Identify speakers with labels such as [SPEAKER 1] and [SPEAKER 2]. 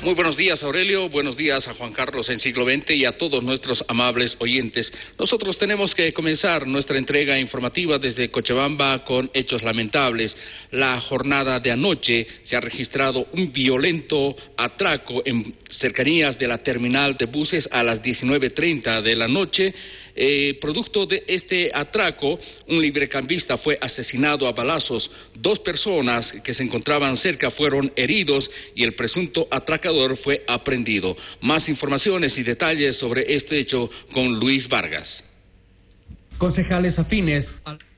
[SPEAKER 1] Muy buenos días, Aurelio, buenos días a Juan Carlos en Siglo XX y a todos nuestros amables oyentes. Nosotros tenemos que comenzar nuestra entrega informativa desde Cochabamba con hechos lamentables. La jornada de anoche se ha registrado un violento atraco en cercanías de la terminal de buses a las 19:30 de la noche. Producto de este atraco, un librecambista fue asesinado a balazos. 2 personas que se encontraban cerca fueron heridos y el presunto atracador fue aprehendido. Más informaciones y detalles sobre este hecho con Luis Vargas.
[SPEAKER 2] Concejales afines